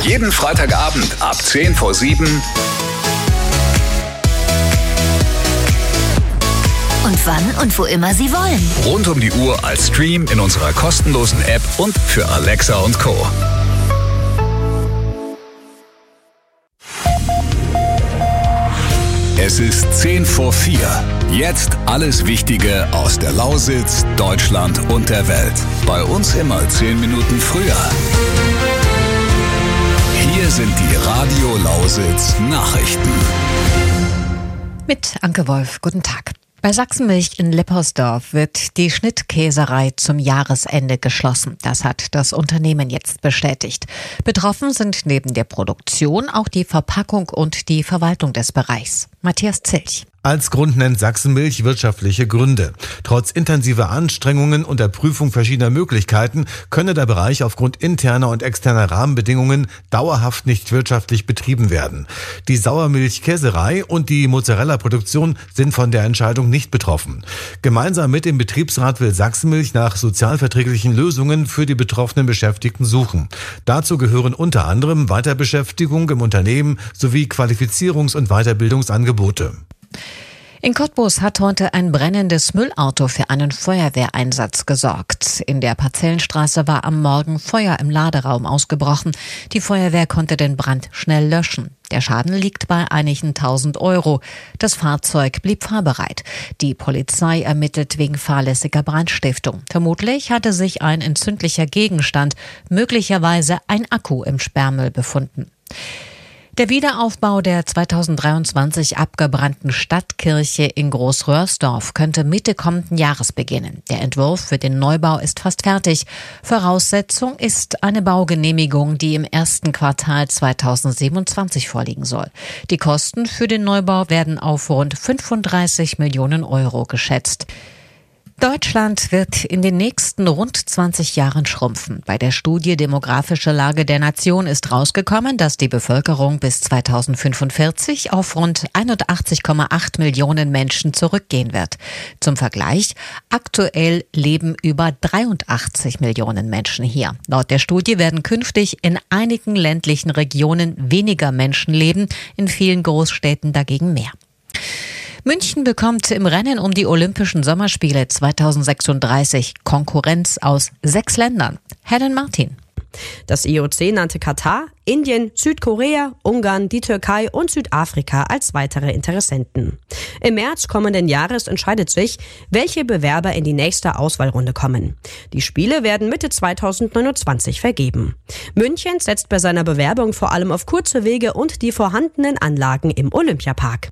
Jeden Freitagabend ab 6:50. Und wann und wo immer Sie wollen. Rund um die Uhr als Stream in unserer kostenlosen App und für Alexa und Co. Es ist 3:50. Jetzt alles Wichtige aus der Lausitz, Deutschland und der Welt. Bei uns immer 10 Minuten früher. Hier sind die Radio Lausitz Nachrichten. Mit Anke Wolf, guten Tag. Bei Sachsenmilch in Lippersdorf wird die Schnittkäserei zum Jahresende geschlossen. Das hat das Unternehmen jetzt bestätigt. Betroffen sind neben der Produktion auch die Verpackung und die Verwaltung des Bereichs. Matthias Zilch. Als Grund nennt Sachsenmilch wirtschaftliche Gründe. Trotz intensiver Anstrengungen und der Prüfung verschiedener Möglichkeiten könne der Bereich aufgrund interner und externer Rahmenbedingungen dauerhaft nicht wirtschaftlich betrieben werden. Die Sauermilchkäserei und die Mozzarella-Produktion sind von der Entscheidung nicht betroffen. Gemeinsam mit dem Betriebsrat will Sachsenmilch nach sozialverträglichen Lösungen für die betroffenen Beschäftigten suchen. Dazu gehören unter anderem Weiterbeschäftigung im Unternehmen sowie Qualifizierungs- und Weiterbildungsangebote. In Cottbus hat heute ein brennendes Müllauto für einen Feuerwehreinsatz gesorgt. In der Parzellenstraße war am Morgen Feuer im Laderaum ausgebrochen. Die Feuerwehr konnte den Brand schnell löschen. Der Schaden liegt bei einigen 1.000 €. Das Fahrzeug blieb fahrbereit. Die Polizei ermittelt wegen fahrlässiger Brandstiftung. Vermutlich hatte sich ein entzündlicher Gegenstand, möglicherweise ein Akku, im Sperrmüll befunden. Der Wiederaufbau der 2023 abgebrannten Stadtkirche in Großröhrsdorf könnte Mitte kommenden Jahres beginnen. Der Entwurf für den Neubau ist fast fertig. Voraussetzung ist eine Baugenehmigung, die im ersten Quartal 2027 vorliegen soll. Die Kosten für den Neubau werden auf rund 35 Millionen € geschätzt. Deutschland wird in den nächsten rund 20 Jahren schrumpfen. Bei der Studie Demografische Lage der Nation ist rausgekommen, dass die Bevölkerung bis 2045 auf rund 81,8 Millionen Menschen zurückgehen wird. Zum Vergleich, aktuell leben über 83 Millionen Menschen hier. Laut der Studie werden künftig in einigen ländlichen Regionen weniger Menschen leben, in vielen Großstädten dagegen mehr. München bekommt im Rennen um die Olympischen Sommerspiele 2036 Konkurrenz aus 6 Ländern. Helen Martin. Das IOC nannte Katar, Indien, Südkorea, Ungarn, die Türkei und Südafrika als weitere Interessenten. Im März kommenden Jahres entscheidet sich, welche Bewerber in die nächste Auswahlrunde kommen. Die Spiele werden Mitte 2029 vergeben. München setzt bei seiner Bewerbung vor allem auf kurze Wege und die vorhandenen Anlagen im Olympiapark.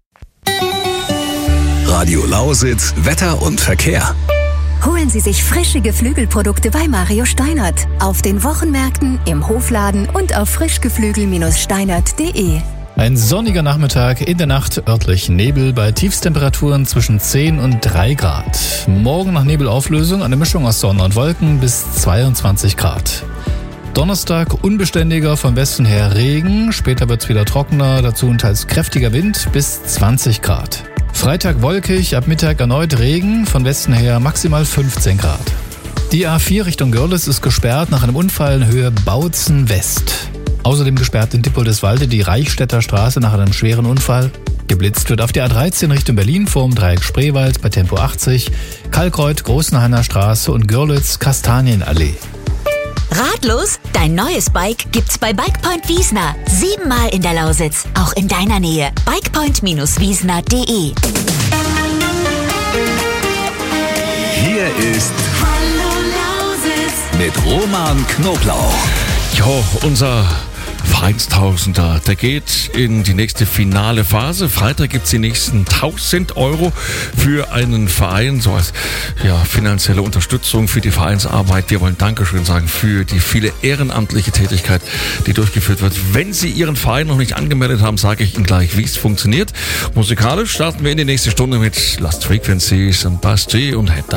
Radio Lausitz, Wetter und Verkehr. Holen Sie sich frische Geflügelprodukte bei Mario Steinert. Auf den Wochenmärkten, im Hofladen und auf frischgeflügel-steinert.de. Ein sonniger Nachmittag, in der Nacht örtlich Nebel bei Tiefstemperaturen zwischen 10 und 3 Grad. Morgen nach Nebelauflösung eine Mischung aus Sonne und Wolken bis 22 Grad. Donnerstag unbeständiger, vom Westen her Regen, später wird's wieder trockener, dazu teils kräftiger Wind bis 20 Grad. Freitag wolkig, ab Mittag erneut Regen, von Westen her maximal 15 Grad. Die A4 Richtung Görlitz ist gesperrt nach einem Unfall in Höhe Bautzen West. Außerdem gesperrt in Dippoldiswalde die Reichstätter Straße nach einem schweren Unfall. Geblitzt wird auf der A13 Richtung Berlin vorm Dreieck Spreewald bei Tempo 80, Kalkreuth, Großenhainer Straße und Görlitz Kastanienallee. Ratlos? Dein neues Bike gibt's bei Bikepoint Wiesner. 7-mal in der Lausitz, auch in deiner Nähe. Bikepoint-wiesner.de. Hier ist Hallo Lausitz mit Roman Knoblauch. Jo, unser Vereinstausender, der geht in die nächste finale Phase. Freitag gibt's die nächsten 1.000 € für einen Verein, so als finanzielle Unterstützung für die Vereinsarbeit. Wir wollen Dankeschön sagen für die viele ehrenamtliche Tätigkeit, die durchgeführt wird. Wenn Sie Ihren Verein noch nicht angemeldet haben, sage ich Ihnen gleich, wie es funktioniert. Musikalisch starten wir in die nächste Stunde mit Lost Frequencies und Basti und Hedda.